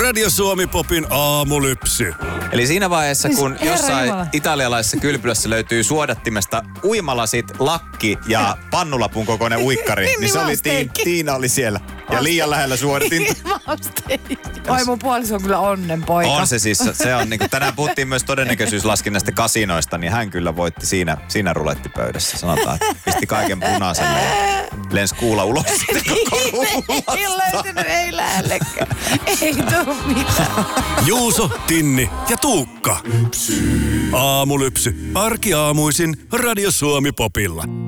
Radio Suomi Popin aamulypsy. Eli siinä vaiheessa, kun Herra jossain Jumala. italialaisessa kylpylässä löytyy suodattimesta uimalasit, lakki ja pannulapun kokoinen uikkari, niin se oli Tiina oli siellä. Ja liian lähellä suodatinta. Oi, mun puoliso on kyllä onnenpoika. On se siis, se on niinku, tänään puhuttiin myös todennäköisyyslaskinnasta kasinoista, niin hän kyllä voitti siinä rulettipöydässä. Sanotaan, että pisti kaiken punaiselle ja lensi kuula ulos sitten koko Ei löytynyt, ei lähellekään. Ei tuu mitään. Juuso, Tinni ja Tuukka. Aamulypsy. Arkiaamuisin Radio Suomi Popilla.